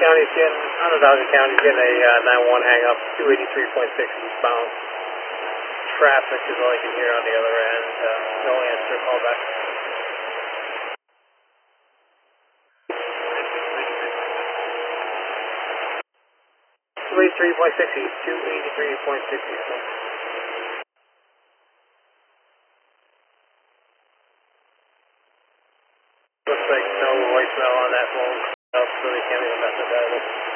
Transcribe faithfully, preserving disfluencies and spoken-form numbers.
County's getting, Onondaga County's getting a uh, nine one hang up, two eighty-three point six eastbound. Traffic is all you can hear on the other end. Uh, no answer, call back. two eighty-three point six east, two eighty-three point six eastbound. Looks like no voicemail on that phone, so they can't even mess with that.